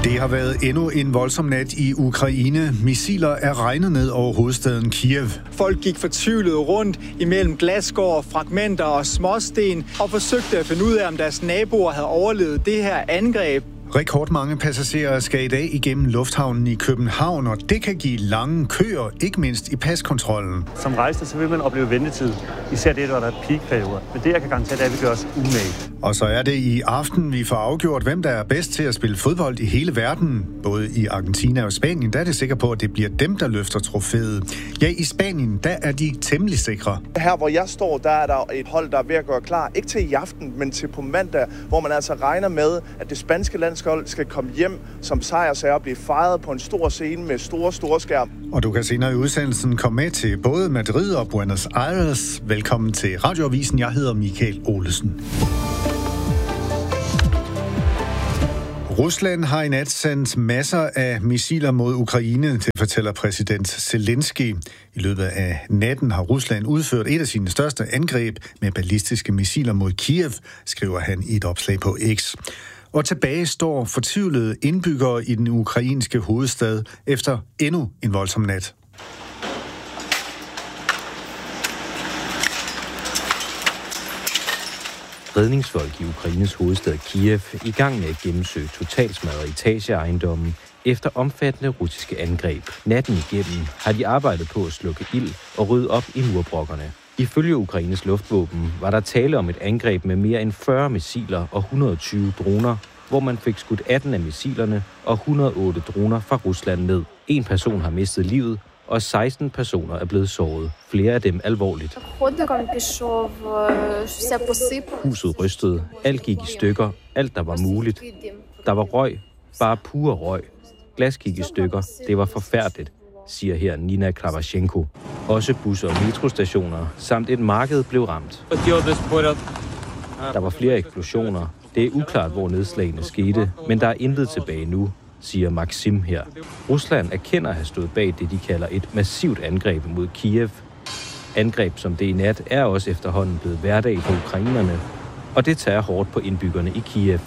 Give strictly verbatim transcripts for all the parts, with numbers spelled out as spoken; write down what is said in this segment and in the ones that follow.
Det har været endnu en voldsom nat i Ukraine. Missiler er regnet ned over hovedstaden Kiev. Folk gik fortvivlet rundt imellem glasskår, fragmenter og småsten og forsøgte at finde ud af, om deres naboer havde overlevet det her angreb. Rekordmange passagerer skal i dag igennem lufthavnen i København, og det kan give lange køer, ikke mindst i paskontrollen. Som rejsende, så vil man opleve ventetid. Især det, hvor der er peakperioder. Men det, jeg kan garantere, det er, at vi gør os umage. Og så er det i aften, vi får afgjort, hvem der er bedst til at spille fodbold i hele verden. Både i Argentina og Spanien, der er det sikker på, at det bliver dem, der løfter trofæet. Ja, i Spanien, der er de temmelig sikre. Her, hvor jeg står, der er der et hold, der er ved at gøre klar. Ikke til i aften, men til på mandag, hvor man altså regner med, at det spanske landshold skal komme hjem som sejrsager og blive fejret på en stor scene med store, store skærm. Og du kan senere i udsendelsen komme med til både Madrid og Buenos Aires. Velkommen til Radioavisen. Jeg hedder Michael Olesen. Rusland har i nat sendt masser af missiler mod Ukraine, det fortæller præsident Zelensky. I løbet af natten har Rusland udført et af sine største angreb med ballistiske missiler mod Kiev, skriver han i et opslag på X. Og tilbage står fortvivlede indbyggere i den ukrainske hovedstad efter endnu en voldsom nat. Redningsfolk i Ukraines hovedstad Kiev i gang med at gennemsøge totalsmadrede etageejendommen efter omfattende russiske angreb. Natten igennem har de arbejdet på at slukke ild og rydde op i murbrokkerne. Ifølge Ukraines luftvåben var der tale om et angreb med mere end fyrre missiler og et hundrede og tyve droner, hvor man fik skudt atten af missilerne og et hundrede og otte droner fra Rusland ned. En person har mistet livet, og seksten personer er blevet såret. Flere af dem alvorligt. Huset rystede. Alt gik i stykker. Alt, der var muligt. Der var røg. Bare pure røg. Glas gik i stykker. Det var forfærdeligt, siger her Nina Kravashenko. Også busser og metrostationer samt et marked blev ramt. Der var flere eksplosioner. Det er uklart, hvor nedslagene skete, men der er intet tilbage nu, siger Maxim her. Rusland erkender at have stået bag det, de kalder et massivt angreb mod Kiev. Angreb som det i nat er også efterhånden blevet hverdag for ukrainerne, og det tager hårdt på indbyggerne i Kiev.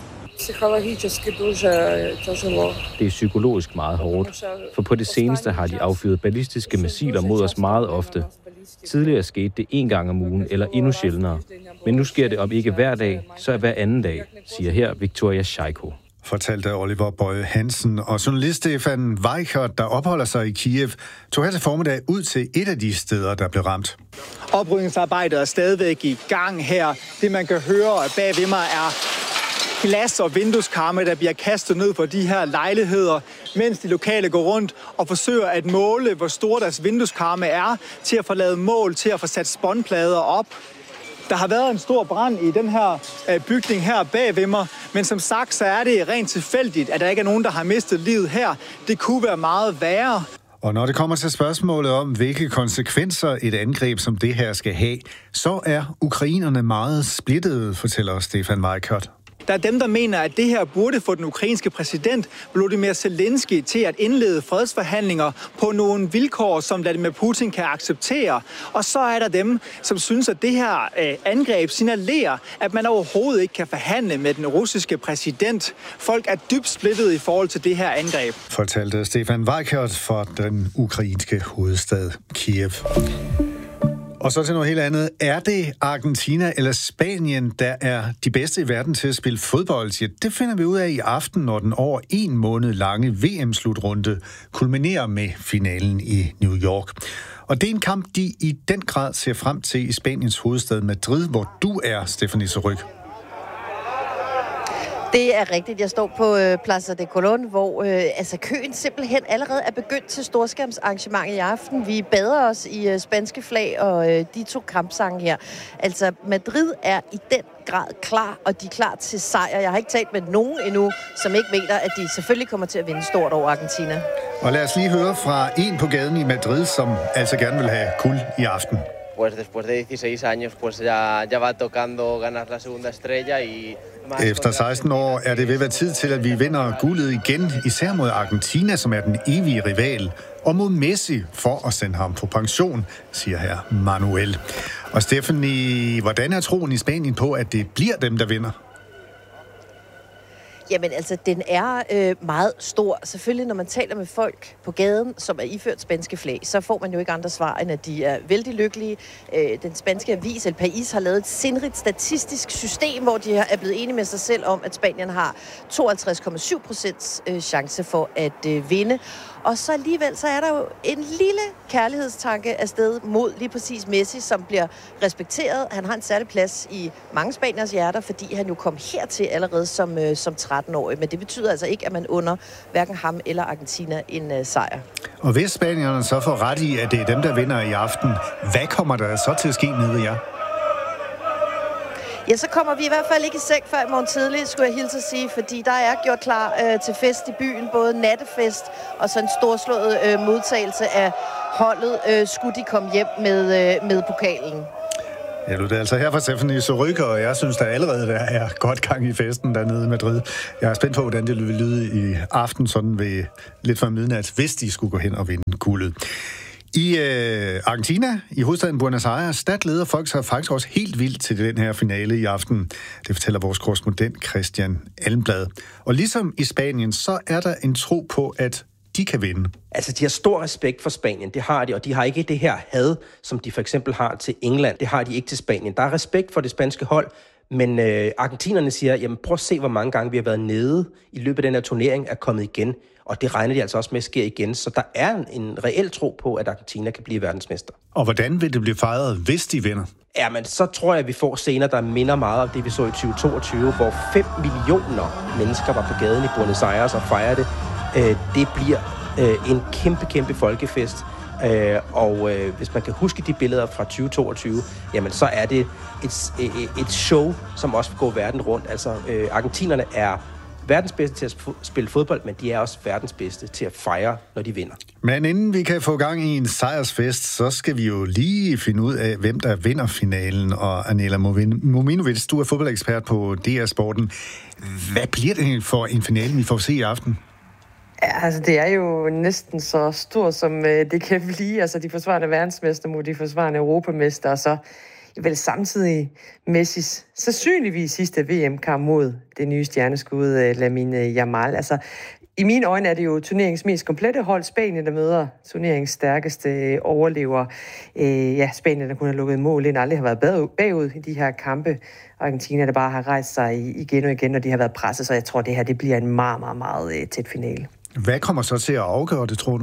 Det er psykologisk meget hårdt, for på det seneste har de affyret ballistiske missiler mod os meget ofte. Tidligere skete det en gang om ugen eller endnu sjældnere, men nu sker det om ikke hver dag, så hver anden dag, siger her Victoria Scheiko. Fortalte Oliver Bøje Hansen, og journalist Stefan Weichert, der opholder sig i Kiev, tog her til formiddag ud til et af de steder, der blev ramt. Oprydningsarbejdet er stadigvæk i gang her. Det man kan høre bag ved mig er glas- og vindueskarme, der bliver kastet ned på de her lejligheder, mens de lokale går rundt og forsøger at måle, hvor store deres vindueskarme er, til at få lavet mål, til at få sat spåndplader op. Der har været en stor brand i den her bygning her bag ved mig, men som sagt, så er det rent tilfældigt, at der ikke er nogen, der har mistet livet her. Det kunne være meget værre. Og når det kommer til spørgsmålet om, hvilke konsekvenser et angreb som det her skal have, så er ukrainerne meget splittede, fortæller Stefan Weichert. Der er dem, der mener, at det her burde få den ukrainske præsident Volodymyr Zelensky til at indlede fredsforhandlinger på nogle vilkår, som Vladimir Putin kan acceptere. Og så er der dem, som synes, at det her øh, angreb signalerer, at man overhovedet ikke kan forhandle med den russiske præsident. Folk er dybt splittet i forhold til det her angreb. Fortalte Stefan Weichert for den ukrainske hovedstad Kiev. Og så til noget helt andet. Er det Argentina eller Spanien, der er de bedste i verden til at spille fodbold? Ja, det finder vi ud af i aften, når den over en måned lange V M-slutrunde kulminerer med finalen i New York. Og det er en kamp, de i den grad ser frem til i Spaniens hovedstad Madrid, hvor du er, Stephanie Surrugue. Det er rigtigt. Jeg står på øh, Plaza de Colón, hvor øh, altså, køen simpelthen allerede er begyndt til storskærmsarrangementet i aften. Vi bader os i øh, spanske flag og øh, de to kampsange her. Altså, Madrid er i den grad klar, og de er klar til sejr. Jeg har ikke talt med nogen endnu, som ikke mener, at de selvfølgelig kommer til at vinde stort over Argentina. Og lad os lige høre fra en på gaden i Madrid, som altså gerne vil have guld i aften. Pues después de dieciséis años, pues ya, ya va tocando ganar la segunda estrella y... Efter seksten år er det ved at være tid til, at vi vinder guldet igen, især mod Argentina, som er den evige rival, og mod Messi for at sende ham på pension, siger her Manuel. Og Stephanie, hvordan er troen i Spanien på, at det bliver dem, der vinder? Jamen altså, den er øh, meget stor. Selvfølgelig, når man taler med folk på gaden, som er iført spanske flag, så får man jo ikke andre svar, end at de er vældig lykkelige. Øh, den spanske avis El País har lavet et sindrigt statistisk system, hvor de er blevet enige med sig selv om, at Spanien har tooghalvtreds komma syv procent øh, chance for at øh, vinde. Og så alligevel, så er der jo en lille kærlighedstanke afsted mod lige præcis Messi, som bliver respekteret. Han har en særlig plads i mange spaniers hjerter, fordi han jo kom hertil allerede som, øh, som tretten-årig. Men det betyder altså ikke, at man under hverken ham eller Argentina en øh, sejr. Og hvis spanierne så får ret i, at det er dem, der vinder i aften, hvad kommer der så til at ske nede ved jer? Ja, så kommer vi i hvert fald ikke i seng før i morgen tidlig, skulle jeg hilse at sige, fordi der er gjort klar øh, til fest i byen, både nattefest og så en storslået øh, modtagelse af holdet, øh, skulle de komme hjem med, øh, med pokalen. Ja, det er altså her fra Stephanie Sorryk, og jeg synes, der allerede der er godt gang i festen dernede i Madrid. Jeg er spændt på, hvordan det vil lyde i aften, sådan ved lidt før midnat, hvis de skulle gå hen og vinde guldet. I øh, Argentina, i hovedstaden Buenos Aires, der leder folk sig faktisk også helt vildt til den her finale i aften. Det fortæller vores korrespondent Christian Almblad. Og ligesom i Spanien, så er der en tro på, at de kan vinde. Altså, de har stor respekt for Spanien, det har de, og de har ikke det her had, som de for eksempel har til England. Det har de ikke til Spanien. Der er respekt for det spanske hold, men øh, argentinerne siger, jamen prøv at se, hvor mange gange vi har været nede i løbet af den her turnering, er kommet igen. Og det regner de altså også med at ske igen. Så der er en reel tro på, at Argentina kan blive verdensmester. Og hvordan vil det blive fejret, hvis de vinder? Ja, men så tror jeg, at vi får scener, der minder meget om det, vi så i tyve toogtyve, hvor fem millioner mennesker var på gaden i Buenos Aires og fejrede det. Det bliver en kæmpe, kæmpe folkefest. Og hvis man kan huske de billeder fra tyve toogtyve, jamen så er det et, et show, som også går verden rundt. Altså, argentinerne er verdens bedste til at spille fodbold, men de er også verdens bedste til at fejre, når de vinder. Men inden vi kan få gang i en sejrsfest, så skal vi jo lige finde ud af, hvem der vinder finalen. Og Anela Mominovic, du er fodboldekspert på D R Sporten. Hvad bliver det for en finale, vi får se i aften? Ja, altså det er jo næsten så stort, som øh, det kan blive. Altså de forsvarende verdensmester mod de forsvarende europamester, og så vel samtidig Messis sandsynligvis sidste V M-kamp mod det nye stjerneskud Lamine Yamal. Altså, i mine øjne er det jo turneringens mest komplette hold, Spanien, der møder turneringens stærkeste overlever. Øh, ja, Spanien, der kun har lukket mål ind, aldrig har været bagud i de her kampe. Argentina, der bare har rejst sig igen og igen, og de har været presset, så jeg tror, det her det bliver en meget, meget, meget tæt finale. Hvad kommer så til at afgøre det, tror du?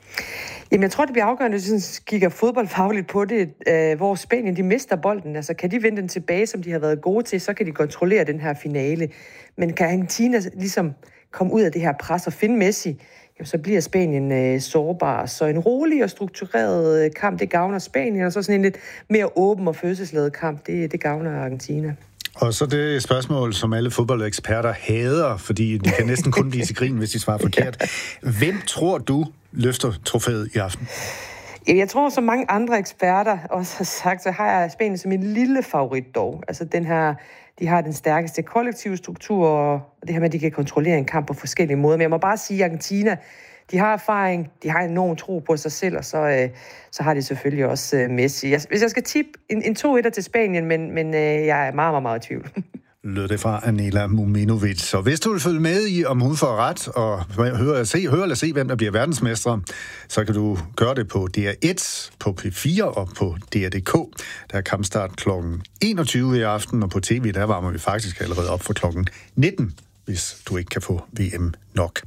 Jamen, jeg tror, det bliver afgørende, hvis vi kigger fodboldfagligt på det, øh, hvor Spanien, de mister bolden. Altså, kan de vende den tilbage, som de har været gode til, så kan de kontrollere den her finale. Men kan Argentina ligesom komme ud af det her pres og finde Messi, jamen, så bliver Spanien øh, sårbar. Så en rolig og struktureret øh, kamp, det gavner Spanien, og så sådan en lidt mere åben og følelsesladet kamp, det, det gavner Argentina. Og så det spørgsmål, som alle fodboldeksperter hader, fordi de kan næsten kun blive til grin, hvis de svarer forkert. Hvem tror du løfter trofæet i aften? Jeg tror, som mange andre eksperter også har sagt, så har jeg Spanien som en lille favorit dog. Altså den her, de har den stærkeste kollektive struktur, og det her med, at de kan kontrollere en kamp på forskellige måder. Men jeg må bare sige, at Argentina, de har erfaring, de har enorm tro på sig selv, og så, øh, så har de selvfølgelig også øh, Messi. Jeg, hvis jeg skal tippe en, en to-etter til Spanien, men, men øh, jeg er meget, meget, meget i tvivl. Lød det fra Anela Mominovic. Så hvis du vil følge med i, om hun får ret, og høre, se, høre eller se, hvem der bliver verdensmestre, så kan du gøre det på D R et, på P fire og på D R punktum D K. Der er kampstart klokken enogtyve i aften, og på T V, der varmer vi faktisk allerede op for klokken nitten, hvis du ikke kan få V M nok.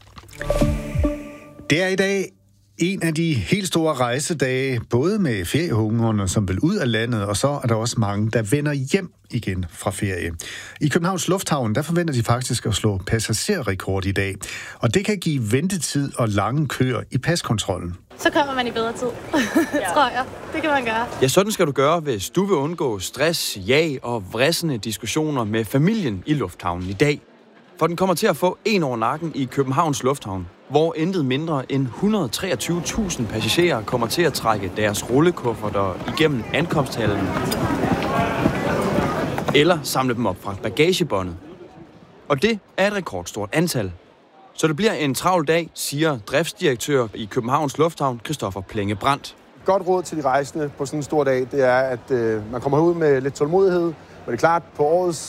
Det er i dag en af de helt store rejsedage, både med feriehungerne, som vil ud af landet, og så er der også mange, der vender hjem igen fra ferie. I Københavns Lufthavn, der forventer de faktisk at slå passagerrekord i dag, og det kan give ventetid og lange køer i paskontrollen. Så kommer man i bedre tid, tror jeg. Det kan man gøre. Ja, sådan skal du gøre, hvis du vil undgå stress, jag og vrissende diskussioner med familien i Lufthavnen i dag. For den kommer til at få en over nakken i Københavns Lufthavn, hvor intet mindre end et hundrede og treogtyve tusind passagerer kommer til at trække deres rullekufferter igennem ankomsthallen eller samle dem op fra bagagebåndet. Og det er et rekordstort antal. Så det bliver en travl dag, siger driftsdirektør i Københavns Lufthavn, Christoffer Plenge Brandt. Godt råd til de rejsende på sådan en stor dag, det er, at øh, man kommer ud med lidt tålmodighed. Men det er klart, på årets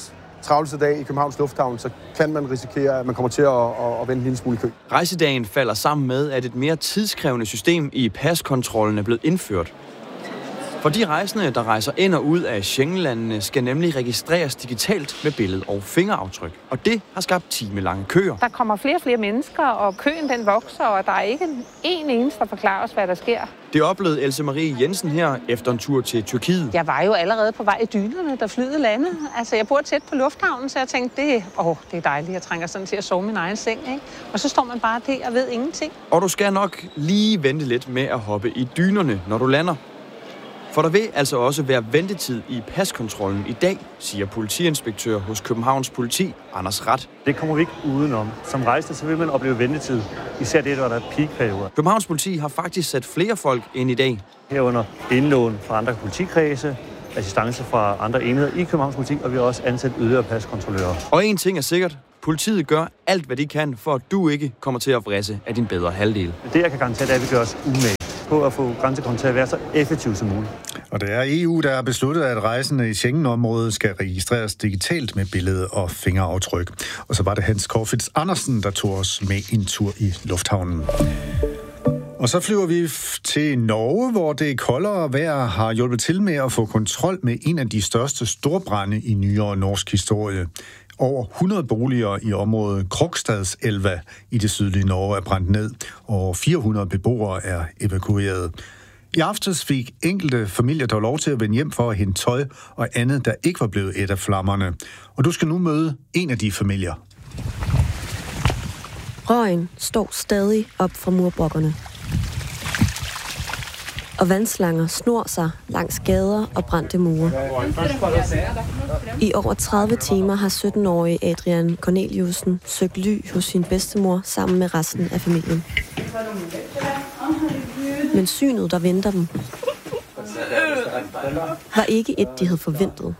travleste dag i Københavns Lufthavn, så kan man risikere, at man kommer til at, at, at vente en lille smule i kø. Rejsedagen falder sammen med, at et mere tidskrævende system i paskontrollen er blevet indført. For de rejsende, der rejser ind og ud af Schengenlandene, skal nemlig registreres digitalt med billede- og fingeraftryk. Og det har skabt timelange køer. Der kommer flere og flere mennesker, og køen den vokser, og der er ikke en eneste, der forklarer os, hvad der sker. Det oplevede Else Marie Jensen her efter en tur til Tyrkiet. Jeg var jo allerede på vej i dynerne, der flyede landet. Altså, jeg bor tæt på lufthavnen, så jeg tænkte, det, åh, det er dejligt. Jeg trænger sådan til at sove min egen seng, ikke? Og så står man bare der og ved ingenting. Og du skal nok lige vente lidt med at hoppe i dynerne, når du lander. For der vil altså også være ventetid i paskontrollen i dag, siger politiinspektør hos Københavns Politi, Anders Rat. Det kommer vi ikke udenom. Som rejsende, så vil man opleve ventetid. Især det, hvor der er peakperioder. Københavns Politi har faktisk sat flere folk ind i dag. Herunder indlån fra andre politikredse, assistance fra andre enheder i Københavns Politi, og vi har også ansat yderligere paskontrollører. Og en ting er sikkert. Politiet gør alt, hvad de kan, for at du ikke kommer til at vrisse af din bedre halvdel. Det, jeg kan garantere, det er, at vi gør os umage på at få grænsekontrol til at være så effektiv som muligt. Og det er E U, der har besluttet, at rejsende i Schengen-området skal registreres digitalt med billede og fingeraftryk. Og så var det Hans Corfitz Andersen, der tog os med en tur i lufthavnen. Og så flyver vi til Norge, hvor det koldere vejr har hjulpet til med at få kontrol med en af de største storbrande i nyere norsk historie. Over hundrede boliger i området Krokstadselva i det sydlige Norge er brændt ned, og fire hundrede beboere er evakueret. I aftes fik enkelte familier dog lov til at vende hjem for at hente tøj og andet, der ikke var blevet et af flammerne. Og du skal nu møde en af de familier. Røgen står stadig op fra murbrokkerne. Og vandslanger snor sig langs gader og brændte mure. I over tredive timer har sytten-årige Adrian Corneliusen søgt ly hos sin bedstemor sammen med resten af familien. Men synet, der venter dem, var ikke et, de havde forventet.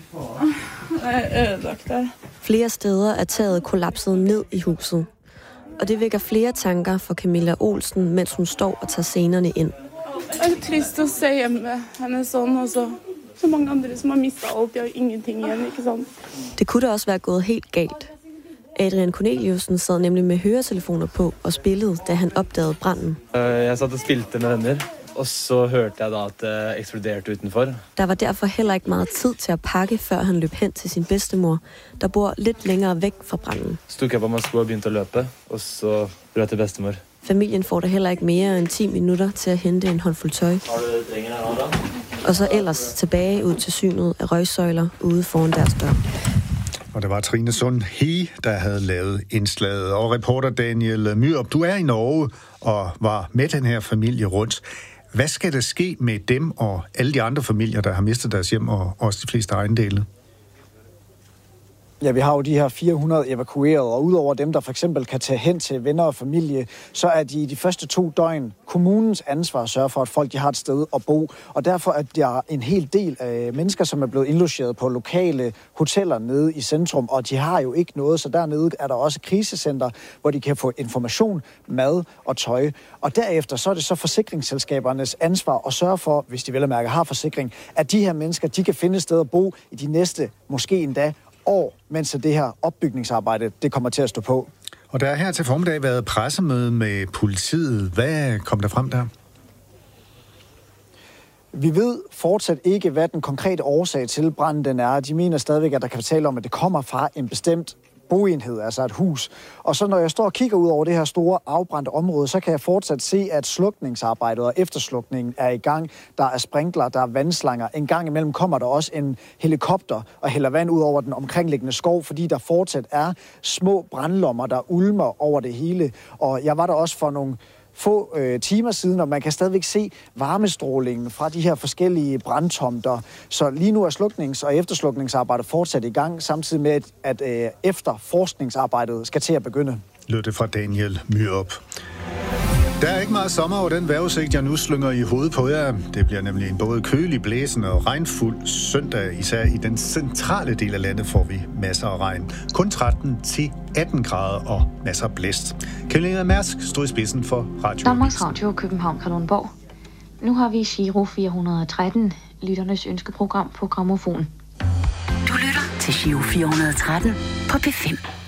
Flere steder er taget kollapset ned i huset. Og det vækker flere tanker for Camilla Olsen, mens hun står og tager scenerne ind. Det er trist at se hjemme. Han er sådan, og så, så mange andre, som har mistet alt. Jeg har ingenting igen, ikke sant? Det kunne da også være gået helt galt. Adrian Corneliusen sad nemlig med høretelefoner på og spillede, da han opdagede branden. Jeg satt og spilte med venner, og så hørte jeg da, at det eksploderede utenfor. Der var derfor heller ikke meget tid til at pakke, før han løb hen til sin bedstemor, der bor lidt længere væk fra branden. Så tok jeg på mig sko og begyndte at løbe, og så løb jeg til bedstemor. Familien får da heller ikke mere end ti minutter til at hente en håndfuld tøj. Og så ellers tilbage ud til synet af røgsøjler ude foran deres dør. Og det var Trine Sund He, der havde lavet indslaget. Og reporter Daniel Myrup, du er i Norge og var med den her familie rundt. Hvad skal der ske med dem og alle de andre familier, der har mistet deres hjem og også de fleste ejendele? Ja, vi har jo de her fire hundrede evakueret, og udover dem, der for eksempel kan tage hen til venner og familie, så er de de første to døgn kommunens ansvar at sørge for, at folk de har et sted at bo. Og derfor er der en hel del af mennesker, som er blevet indlogeret på lokale hoteller nede i centrum, og de har jo ikke noget, så dernede er der også krisecenter, hvor de kan få information, mad og tøj. Og derefter så er det så forsikringsselskabernes ansvar at sørge for, hvis de vel at mærke har forsikring, at de her mennesker, de kan finde et sted at bo i de næste, måske endda, år, mens det her opbygningsarbejde, det kommer til at stå på. Og der har her til formiddag været pressemøde med politiet. Hvad kom der frem der? Vi ved fortsat ikke, hvad den konkrete årsag til branden den er. De mener stadigvæk, at der kan tale om, at det kommer fra en bestemt boenhed, altså et hus. Og så når jeg står og kigger ud over det her store afbrændte område, så kan jeg fortsat se, at slukningsarbejdet og efterslukningen er i gang. Der er sprinkler, der er vandslanger. En gang imellem kommer der også en helikopter og hælder vand ud over den omkringliggende skov, fordi der fortsat er små brandlommer, der ulmer over det hele. Og jeg var der også for nogle få øh, timer siden, og man kan stadigvæk se varmestrålingen fra de her forskellige brandtomter. Så lige nu er sluknings- og efterslukningsarbejdet fortsat i gang, samtidig med, at, at øh, efterforskningsarbejdet skal til at begynde. Lød det fra Daniel Myrup. Der er ikke meget sommer over den vejrudsigt, jeg nu slynger i hovedet på jer. Det bliver nemlig en både kølig, blæsende og regnfuld søndag. Især i den centrale del af landet får vi masser af regn. Kun tretten til atten grader og masser af blæst. Karolina Mærsk stod i spidsen for Radio Danmarks Radio København Kalundborg. Nu har vi Giro fire hundrede og tretten, lytternes ønskeprogram på Grammofon. Du lytter til Giro fire hundrede og tretten på P fem.